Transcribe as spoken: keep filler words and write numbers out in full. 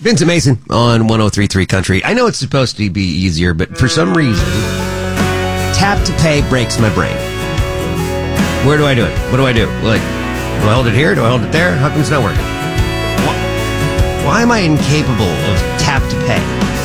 Vincent Mason on one oh three point three Country. I know it's supposed to be easier, but for some reason, tap to pay breaks my brain. Where do I do it? What do I do? Like, do I hold it here? Do I hold it there? How come it's not working? Why, why am I incapable of tap to pay?